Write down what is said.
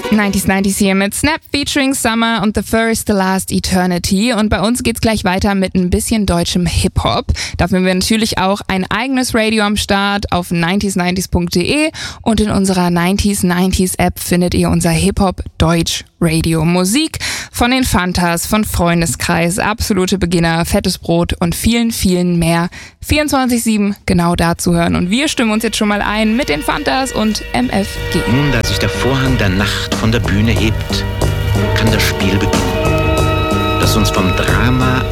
90s hier mit Snap featuring Summer und The First, The Last Eternity. Und bei uns geht's gleich weiter mit ein bisschen deutschem Hip-Hop. Dafür haben wir natürlich auch ein eigenes Radio am Start auf 90s90s.de und in unserer 90s App findet ihr unser Hip-Hop-Deutsch-Radio. Musik von den Fantas, von Freundeskreis, absolute Beginner, fettes Brot und vielen, vielen mehr. 24/7 genau da zu hören. Und wir stimmen uns jetzt schon mal ein mit den Fantas und MFG. Nun, da sich der Vorhang der Nacht von der Bühne hebt, kann das Spiel beginnen, das uns vom Drama